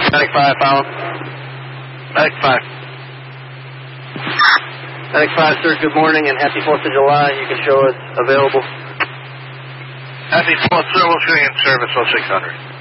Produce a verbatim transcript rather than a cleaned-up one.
Medic five, follow. Medic five. Medic five, sir, good morning and happy fourth of July. You can show us available. Happy fourth, sir. We'll show you in service oh six hundred.